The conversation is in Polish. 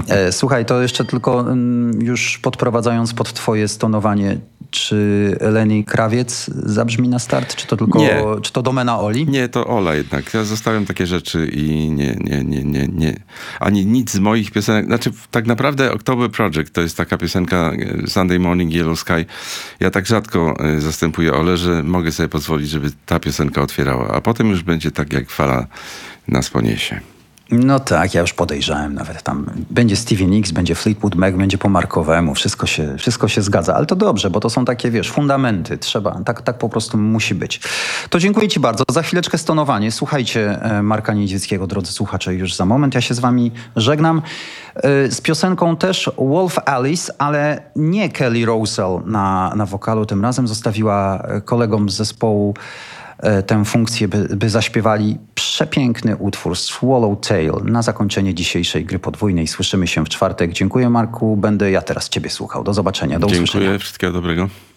Słuchaj, to jeszcze tylko już podprowadzając pod twoje stonowanie, czy Lenny Krawiec zabrzmi na start, czy to tylko, Nie. czy to domena Oli? Nie, to Ola jednak. Ja zostawiam takie rzeczy i nie. Ani nic z moich piosenek. Znaczy, tak naprawdę October Project to jest taka piosenka Sunday Morning, Yellow Sky. Ja tak rzadko zastępuję Olę, że mogę sobie pozwolić, żeby ta piosenka otwierała. A potem już będzie tak, jak fala nas poniesie. No tak, ja już podejrzałem nawet. Tam będzie Stevie Nicks, będzie Fleetwood Mac, będzie po Markowemu. Wszystko się zgadza. Ale to dobrze, bo to są takie, wiesz, fundamenty. Trzeba, tak po prostu musi być. To dziękuję ci bardzo. Za chwileczkę stonowanie. Słuchajcie Marka Niedźwieckiego, drodzy słuchacze, już za moment. Ja się z wami żegnam. Z piosenką też Wolf Alice, ale nie Kelly Rosell na wokalu. Tym razem zostawiła kolegom z zespołu tę funkcję, by zaśpiewali przepiękny utwór Swallowtail na zakończenie dzisiejszej gry podwójnej. Słyszymy się w czwartek. Dziękuję, Marku. Będę ja teraz ciebie słuchał. Do zobaczenia. Do usłyszenia. Dziękuję. Wszystkiego dobrego.